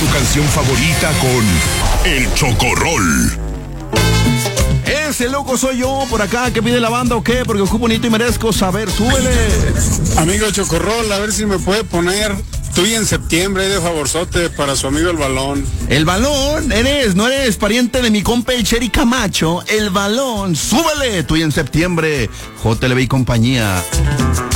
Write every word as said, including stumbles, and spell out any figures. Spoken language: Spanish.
tu canción favorita con El Chocorrol. Ese loco soy yo por acá que pide la banda o qué, porque ocupo bonito y merezco saber, súbele. Amigo Chocorrol, a ver si me puede poner Tú y en septiembre de favorzote para su amigo El Balón. El Balón, eres, no eres pariente de mi compa el Cheri Camacho. El Balón, súbele, Tú y en septiembre, J L B y compañía.